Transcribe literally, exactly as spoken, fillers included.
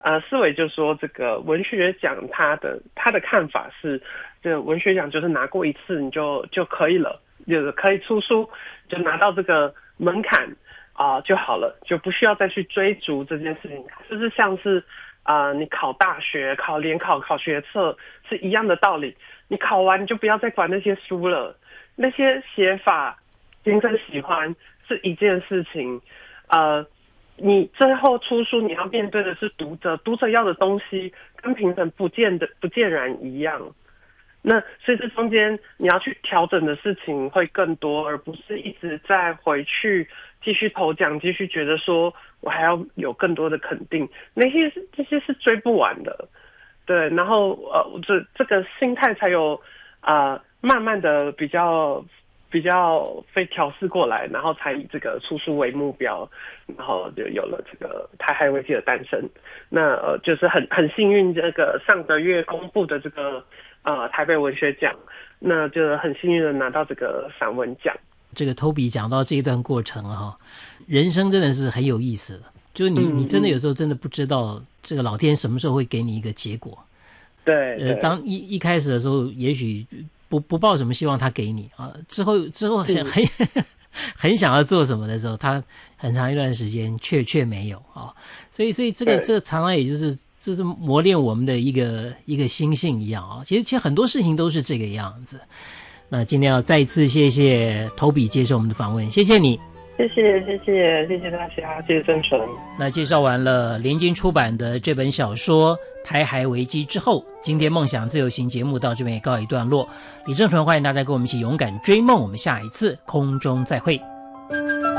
呃，思维就说这个文学奖他的他的看法是，这个文学奖就是拿过一次你就就可以了，就是可以出书，就拿到这个门槛啊、呃、就好了，就不需要再去追逐这件事情，就是像是啊、呃、你考大学、考联考、考学测是一样的道理，你考完你就不要再管那些书了，那些写法评审喜欢是一件事情，呃。你最后出书，你要面对的是读者，读者要的东西跟评审不见得不尽然一样。那所以这中间你要去调整的事情会更多，而不是一直在回去继续投奖，继续觉得说我还要有更多的肯定，那些是这些是追不完的。对，然后呃，这这个心态才有啊、呃，慢慢的比较。比较被调试过来，然后才以这个出书为目标，然后就有了这个台海危机的诞生。那呃，就是很很幸运，这个上个月公布的这个呃台北文学奖，那就很幸运的拿到这个散文奖。 这个 Toby 讲到这一段过程哈，人生真的是很有意思的，就是你、嗯、你真的有时候真的不知道这个老天什么时候会给你一个结果。 对， 呃，当一一开始的时候，也许不不抱什么希望他给你啊，之后之后想很很想要做什么的时候，他很长一段时间却却没有啊，所以所以这个这常常也就是这是磨练我们的一个一个心性一样啊。其实其实很多事情都是这个样子。那今天要再一次谢谢Toby接受我们的访问，谢谢你。 谢谢谢谢谢谢大家，谢谢真纯。 那介绍完了联经出版的这本小说《台海危机》之后，今天梦想自由行节目到这边也告一段落。李正纯欢迎大家跟我们一起勇敢追梦，我们下一次空中再会。